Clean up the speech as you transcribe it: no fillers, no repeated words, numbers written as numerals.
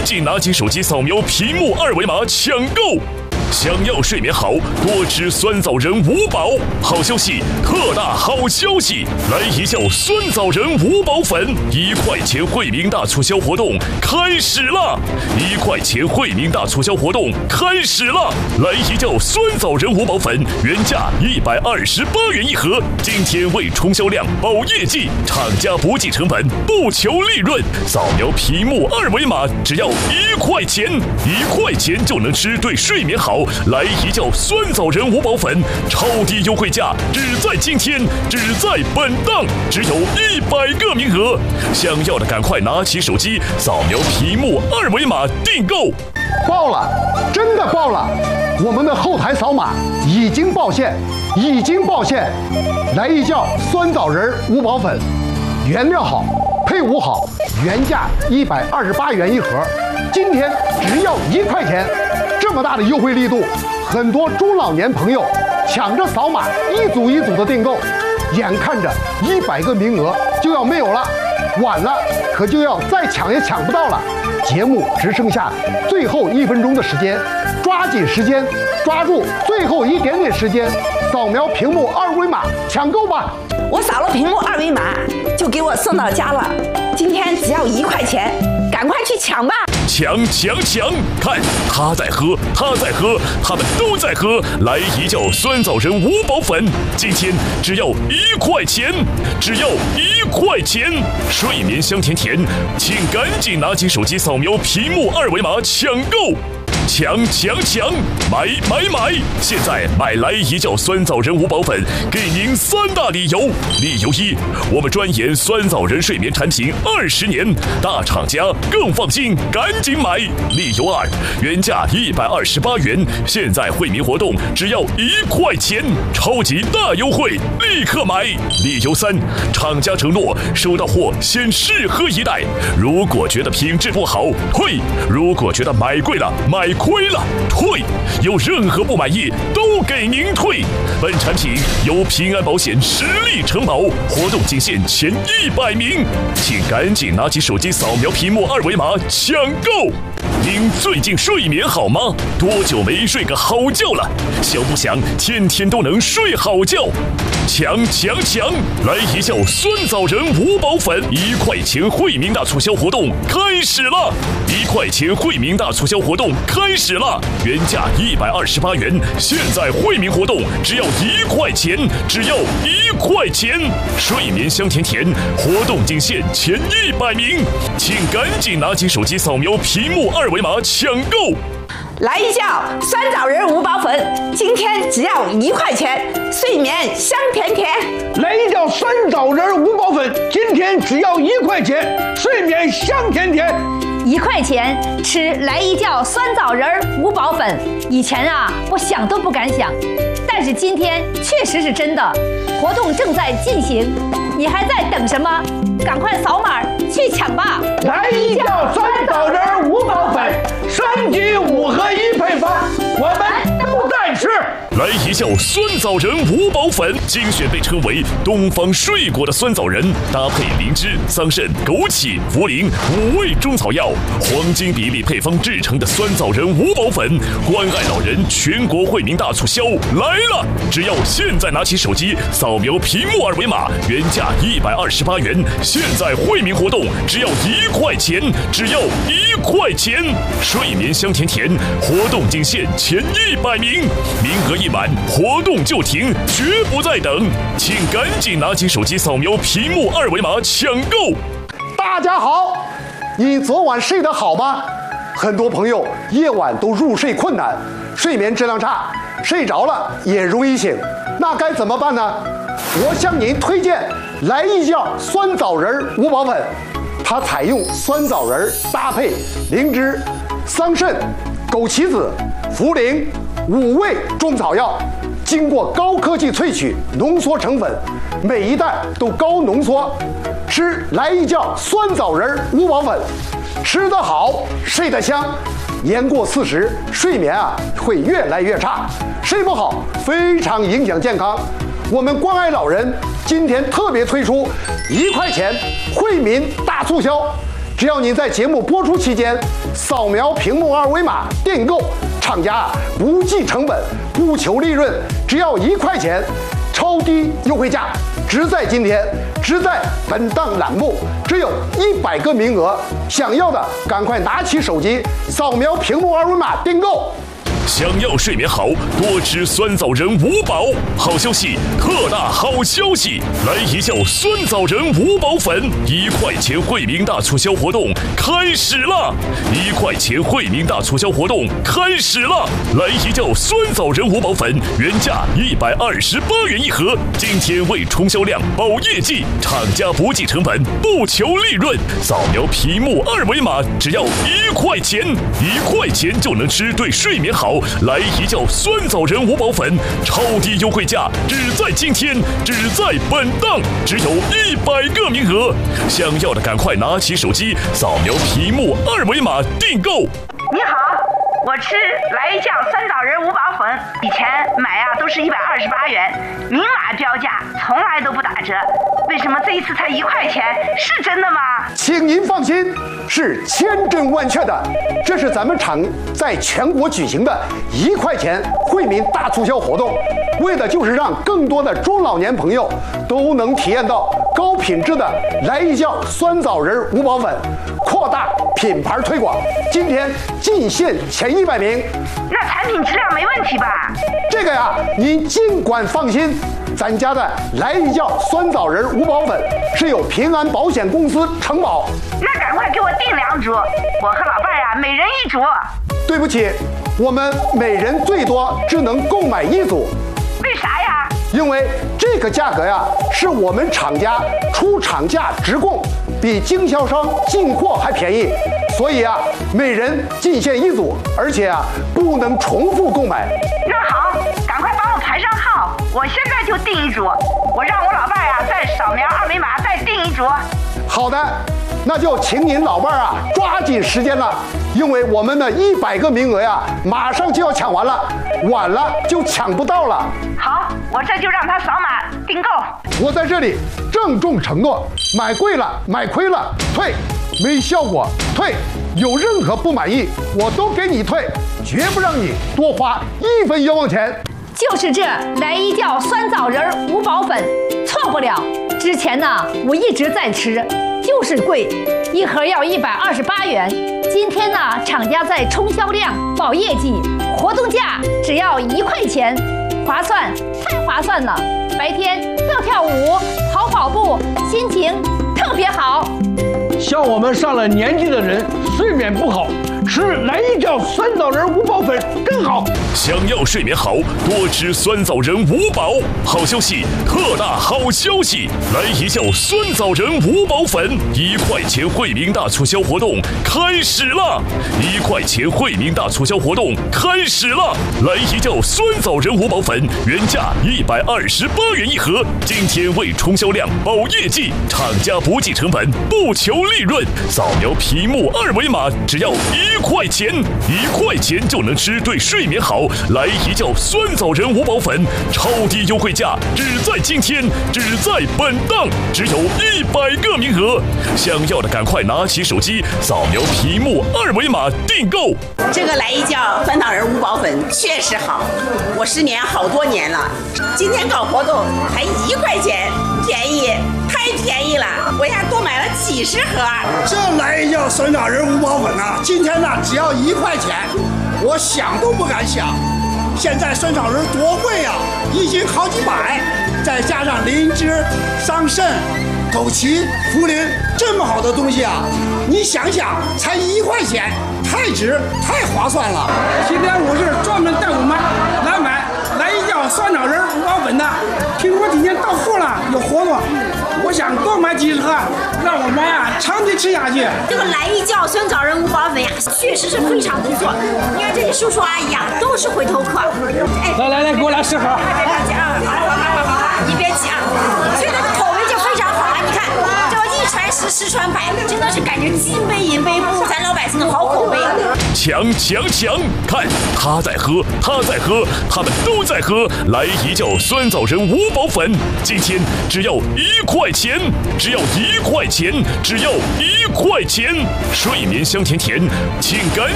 紧拿起手机扫描屏幕二维码抢购。想要睡眠好，多吃酸枣仁5宝。好消息，特大好消息！来一觉酸枣仁5宝粉，1块钱惠民大促销活动开始了！1块钱惠民大促销活动开始了！来一觉酸枣仁5宝粉，原价128元一盒，今天为冲销量、保业绩，厂家不计成本，不求利润。扫描屏幕二维码，只要1块钱，1块钱就能吃对睡眠好。来一觉酸枣仁5宝粉，超低优惠价，只在今天，只在本档，只有100个名额。想要的赶快拿起手机，扫描屏幕二维码订购。 爆了，真的爆了！我们的后台扫码已经爆线，来一觉酸枣仁5宝粉，原料好，配伍好，原价128元一盒，今天只要1块钱。这么大的优惠力度，很多中老年朋友抢着扫码，一组一组的订购，眼看着100个名额就要没有了，晚了可就要再抢也抢不到了。节目只剩下最后1分钟的时间，抓紧时间，抓住最后一点点时间，扫描屏幕二维码抢购吧！ 我扫了屏幕二维码，就给我送到家了。今天只要1块钱，赶快去抢吧！ 抢！看他在喝，他们都在喝。来一觉酸枣仁5宝粉，今天只要1块钱，睡眠香甜甜，请赶紧拿起手机扫描屏幕二维码抢购。抢！买！现在买来一觉酸枣仁5宝粉，给您3大理由。理由1，我们专研酸枣仁睡眠产品20年，大厂家更放心，赶紧买。理由2，原价128元，现在惠民活动只要1块钱，超级大优惠，立刻买。理由3，厂家承诺收到货先试喝1袋，如果觉得品质不好退，如果觉得买贵了买亏了退，有任何不满意都给您退。本产品由平安保险实力承保，活动仅限前100名，请赶紧拿起手机扫描屏幕二维码抢购。您最近睡眠好吗？多久没睡个好觉了？想不想天天都能睡好觉？抢！来一觉酸枣仁5宝粉，1块钱惠民大促销活动开始了！1块钱惠民大促销活动开始了，原价128元，现在惠民活动只要1块钱，睡眠香甜甜，活动仅限前100名，请赶紧拿起手机扫描屏幕二维码抢购。 来一觉酸枣仁5宝粉，今天只要1块钱，睡眠香甜甜。 来一觉酸枣仁5宝粉，今天只要1块钱，睡眠香甜甜。 1块钱吃来一觉酸枣仁5宝粉，以前我想都不敢想，但是今天确实是真的。活动正在进行，你还在等什么？赶快扫码去抢吧！ 来一觉酸枣仁5宝粉，3级5合1配方，我们都在吃。 来一觉酸枣仁5宝粉，精选被称为东方睡果的酸枣仁，搭配灵芝、桑葚、枸杞、茯苓5味中草药，黄金比例配方制成的酸枣仁5宝粉，关爱老人全国惠民大促销来了！只要现在拿起手机扫描屏幕二维码，原价128元，现在惠民活动只要1块钱，睡眠香甜甜，活动仅限前100名，名额一满，活动就停，绝不再等，请赶紧拿起手机扫描屏幕二维码抢购。 大家好，你昨晚睡得好吗？很多朋友夜晚都入睡困难，睡眠质量差，睡着了也容易醒，那该怎么办呢？我向您推荐来一觉酸枣仁5宝粉，它采用酸枣仁搭配灵芝、桑葚、枸杞子、茯苓5味中草药，经过高科技萃取浓缩成粉，每一袋都高浓缩。吃来一觉酸枣仁5宝粉，吃得好，睡得香。年过40，睡眠会越来越差，睡不好非常影响健康。我们关爱老人今天特别推出1块钱惠民大促销只要您在节目播出期间扫描屏幕二维码订购，厂家不计成本，不求利润，只要1块钱，超低优惠价，只在今天，只在本档栏目，只有100个名额，想要的赶快拿起手机扫描屏幕二维码订购。 想要睡眠好，多吃酸枣仁5宝。好消息，特大好消息！来一觉酸枣仁5宝粉，1块钱惠民大促销活动开始了！1块钱惠民大促销活动开始了！来一觉酸枣仁5宝粉，原价128元一盒，今天为冲销量、保业绩，厂家不计成本，不求利润。扫描屏幕二维码，只要1块钱，1块钱就能吃对睡眠好。来一觉酸枣仁5宝粉，超低优惠价，只在今天，只在本档，只有100个名额。想要的赶快拿起手机，扫描屏幕二维码订购。 你好，我吃来一觉酸枣仁5宝粉，以前买都是128元，明码标价，从来都不打折。为什么这一次才1块钱？是真的吗？ 请您放心，是千真万确的。这是咱们厂在全国举行的1块钱惠民大促销活动，为的就是让更多的中老年朋友都能体验到高品质的来一觉酸枣仁5宝粉，扩大品牌推广。今天进线前100名， 那产品质量没问题吧？ 这个呀，您尽管放心。咱家的来一觉酸枣仁5宝粉是有平安保险公司承保。 那赶快给我订2组，我和老伴儿每人1组。 对不起，我们每人最多只能购买1组。 为啥呀？ 因为这个价格呀，是我们厂家出厂价直供，比经销商进货还便宜，所以啊，每人进线1组，而且啊，不能重复购买。 那好，赶快帮我排上号，我现在就订1组，我让我老伴儿再扫描二维码再订1组。 好的，那就请您老伴儿抓紧时间了，因为我们的100个名额呀，马上就要抢完了，晚了就抢不到了。 好，我这就让他扫码订购。 我在这里郑重承诺，买贵了买亏了退，没效果退，有任何不满意我都给你退，绝不让你多花1分冤枉钱。 就是这来一觉酸枣仁5宝粉，错不了。之前呢，我一直在吃，就是贵，1盒要128元。今天呢，厂家在冲销量、保业绩，活动价只要1块钱，划算，太划算了！白天要跳舞、跑跑步，心情特别好。 像我们上了年纪的人，睡眠不好，吃来一觉酸枣仁5宝粉更好。 想要睡眠好，多吃酸枣仁5宝。好消息，特大好消息！来一觉酸枣仁5宝粉，1块钱惠民大促销活动开始了！1块钱惠民大促销活动开始了！来一觉酸枣仁5宝粉，原价128元一盒，今天为冲销量、保业绩，厂家不计成本，不求利润。扫描屏幕二维码，只要1块钱，1块钱就能吃对睡眠好。来一觉酸枣仁5宝粉，超低优惠价，只在今天，只在本档，只有100个名额。想要的赶快拿起手机，扫描屏幕二维码订购。 这个来一觉酸枣仁5宝粉确实好，我失眠好多年了，今天搞活动还1块钱，便宜，太便宜了，我呀多买了几10盒。 这来一觉酸枣仁5宝粉啊，今天呢只要1块钱，我想都不敢想。现在酸枣仁多贵呀，1斤好几百，再加上灵芝、桑葚、枸杞、茯苓，这么好的东西啊，你想想，才1块钱，太值，太划算了。 今天我是专门带我妈来买来一觉酸枣仁5宝粉的，听说今天到货了，有活动，我想多买几10盒，让我妈呀长期吃下去。 这个来一觉酸枣仁5宝粉呀，确实是非常不错。你看这些叔叔阿姨啊，都是回头客。 来，给我来10盒。 别急啊，好，你别急啊，这个口味就非常好啊。你看，这1传10，10传百，真的是感觉金杯银杯步咱老百姓的好口碑。 抢！看他在喝，他们都在喝。来一觉酸枣仁5宝粉，今天只要1块钱，只要1块钱，只要1 块钱，睡眠香甜甜，请赶